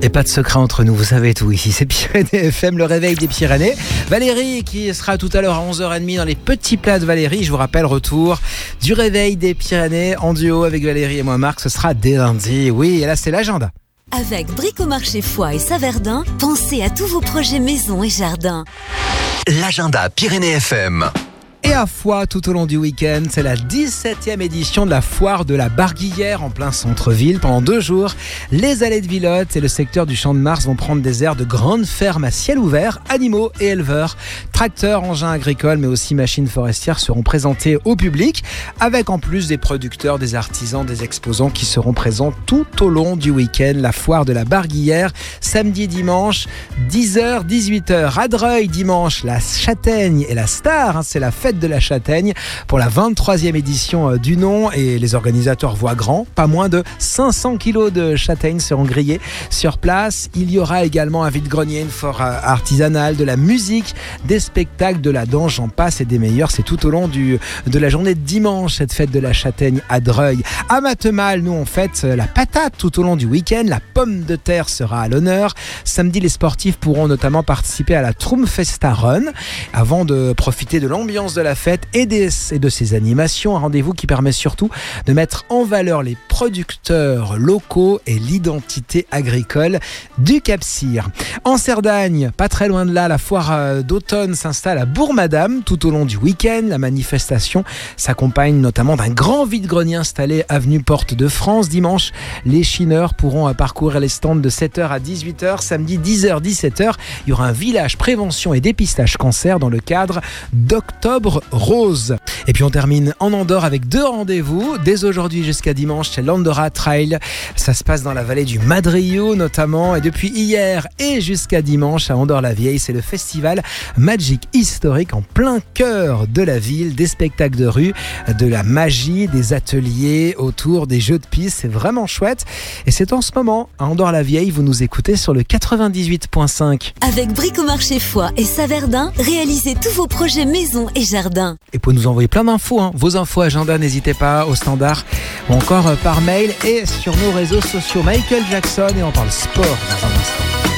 Et pas de secret entre nous, vous savez tout ici. C'est Pyrénées FM, le réveil des Pyrénées. Valérie qui sera tout à l'heure à 11h30 dans les petits plats de Valérie. Je vous rappelle, retour du réveil des Pyrénées en duo avec Valérie et moi Marc. Ce sera dès lundi. Oui, et là c'est l'agenda. Avec Bricomarché Foix et Saverdin, pensez à tous vos projets maison et jardin. L'agenda Pyrénées FM. Et à Foix, tout au long du week-end, c'est la 17e édition de la foire de la Barguillère en plein centre-ville. Pendant 2 jours, les allées de Villotte et le secteur du Champ de Mars vont prendre des airs de grandes fermes à ciel ouvert. Animaux et éleveurs, tracteurs, engins agricoles, mais aussi machines forestières seront présentés au public, avec en plus des producteurs, des artisans, des exposants qui seront présents tout au long du week-end. La foire de la Barguillère, samedi, dimanche, 10h, 18h. À Dreuil, dimanche, la châtaigne et la star, c'est la fête de la châtaigne pour la 23e édition du nom, et les organisateurs voient grand. Pas moins de 500 kilos de châtaignes seront grillés sur place. Il y aura également un vide-grenier, une foire artisanale, de la musique, des spectacles, de la danse, j'en passe et des meilleurs. C'est tout au long de la journée de dimanche, cette fête de la châtaigne à Dreuil. À Matemal, nous on fête la patate tout au long du week-end. La pomme de terre sera à l'honneur. Samedi, les sportifs pourront notamment participer à la Troumfesta Run avant de profiter de l'ambiance de la fête et de ses animations. Un rendez-vous qui permet surtout de mettre en valeur les producteurs locaux et l'identité agricole du Cap-Cyr. En Cerdagne, pas très loin de là, la foire d'automne s'installe à Bourg-Madame tout au long du week-end. La manifestation s'accompagne notamment d'un grand vide-grenier installé avenue Porte de France. Dimanche, les chineurs pourront parcourir les stands de 7h à 18h. Samedi, 10h, 17h, il y aura un village prévention et dépistage cancer dans le cadre d'Octobre Rose. Et puis on termine en Andorre avec 2 rendez-vous. Dès aujourd'hui jusqu'à dimanche, c'est l'Andorra Trail. Ça se passe dans la vallée du Madrillo notamment. Et depuis hier et jusqu'à dimanche à Andorre-la-Vieille, c'est le festival Magic historique en plein cœur de la ville. Des spectacles de rue, de la magie, des ateliers autour des jeux de piste. C'est vraiment chouette. Et c'est en ce moment à Andorre-la-Vieille. Vous nous écoutez sur le 98.5. Avec Bricomarché Foix et Saverdin, réalisez tous vos projets maison et jardin. Et pour nous envoyer plein d'infos, vos infos agenda, n'hésitez pas, au standard ou encore par mail et sur nos réseaux sociaux. Michael Jackson, et on parle sport dans un instant.